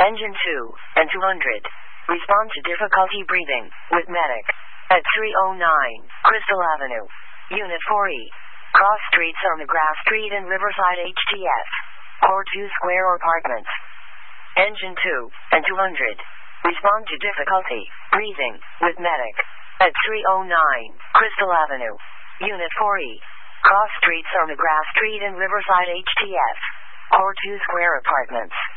Engine 2 and 200. Respond to difficulty breathing with medic. At 309 Crystal Avenue. Unit 4E. Cross Street Sonograph Street and Riverside HTS. Core 2 Square Apartments. Engine 2 and 200. Respond to difficulty breathing with medic. At 309 Crystal Avenue. Unit 4E. Cross Street Sonograph Street and Riverside HTS. Core 2 Square Apartments.